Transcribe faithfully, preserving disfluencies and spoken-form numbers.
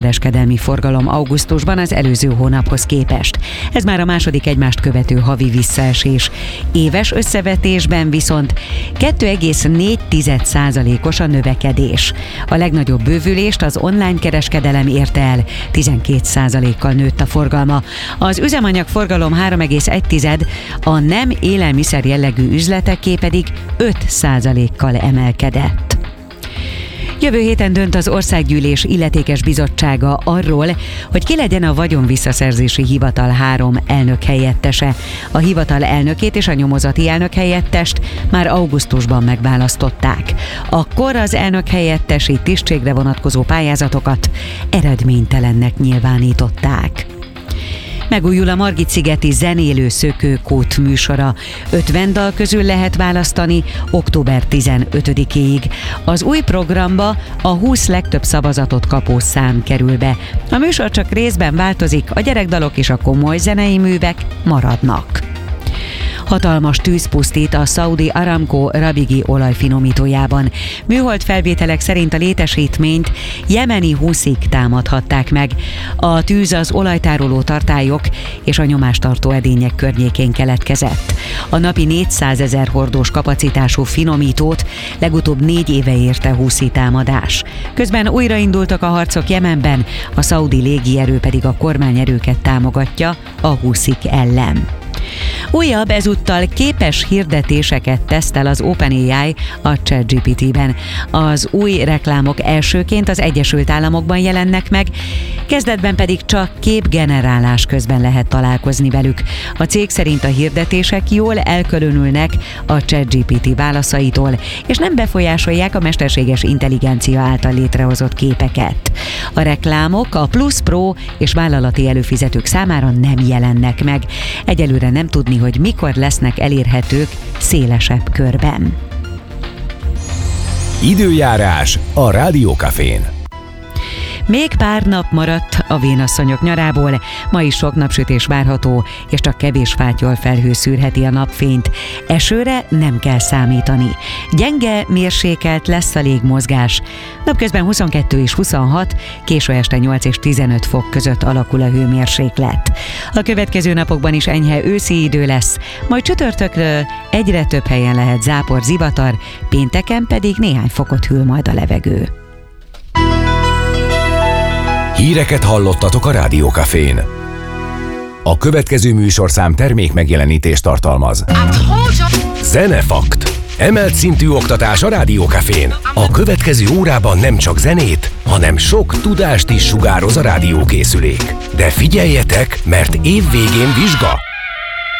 kereskedelmi forgalom augusztusban az előző hónaphoz képest. Ez már a második egymást követő havi visszaesés. Éves összevetésben viszont kettő egész négy százalékos a növekedés. A legnagyobb bővülést az online kereskedelem érte el, tizenkét százalékkal nőtt a forgalma. Az üzemanyag forgalom három egész egy, a nem élelmiszer jellegű üzleteké pedig öt százalékkal emelkedett. Jövő héten dönt az Országgyűlés illetékes bizottsága arról, hogy ki legyen a vagyonvisszaszerzési hivatal három elnök helyettese. A hivatal elnökét és a nyomozati elnök helyettest már augusztusban megválasztották. Akkor az elnök helyettesi tisztségre vonatkozó pályázatokat eredménytelennek nyilvánították. Megújul a Margit-szigeti zenélő szökőkút műsora. ötven dal közül lehet választani október tizenötödikéig. Az új programba a húsz legtöbb szavazatot kapó szám kerül be. A műsor csak részben változik, a gyerekdalok és a komoly zenei művek maradnak. Hatalmas tűz pusztít a Szaudi Aramco Rabigi olajfinomítójában. Műhold felvételek szerint a létesítményt jemeni huszik támadhatták meg. A tűz az olajtároló tartályok és a nyomástartó edények környékén keletkezett. A napi négyszázezer hordós kapacitású finomítót legutóbb négy éve érte huszi támadás. Közben újraindultak a harcok Jemenben, a szaudi légierő pedig a kormányerőket támogatja a huszik ellen. Újabb, ezúttal képes hirdetéseket tesztel az OpenAI a ChatGPT-ben. Az új reklámok elsőként az Egyesült Államokban jelennek meg, kezdetben pedig csak képgenerálás közben lehet találkozni velük. A cég szerint a hirdetések jól elkülönülnek a ChatGPT válaszaitól, és nem befolyásolják a mesterséges intelligencia által létrehozott képeket. A reklámok a Plus Pro és vállalati előfizetők számára nem jelennek meg. Egyelőre nem tudni, hogy mikor lesznek elérhetők szélesebb körben. Időjárás a Rádió Cafén. Még pár nap maradt a vénasszonyok nyarából, ma is sok napsütés várható, és csak kevés fátyol felhő szűrheti a napfényt. Esőre nem kell számítani. Gyenge, mérsékelt lesz a légmozgás. Napközben huszonkettő és huszonhat, késő este nyolc és tizenöt fok között alakul a hőmérséklet. A következő napokban is enyhe őszi idő lesz, majd csütörtökről egyre több helyen lehet zápor, zivatar, pénteken pedig néhány fokot hűl majd a levegő. Híreket hallottatok a Rádió Cafén. A következő műsorszám termék megjelenítést tartalmaz. Zenefakt. Emelt szintű oktatás a Rádió Cafén. A következő órában nem csak zenét, hanem sok tudást is sugároz a rádiókészülék. De figyeljetek, mert év végén vizsga.